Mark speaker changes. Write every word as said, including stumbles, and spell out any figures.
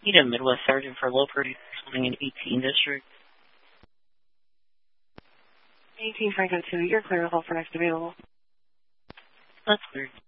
Speaker 1: Need a Midwest Sergeant for low produce holding in eighteen District.
Speaker 2: eighteen Franklin two, you're clear. Hold for next available.
Speaker 1: That's clear.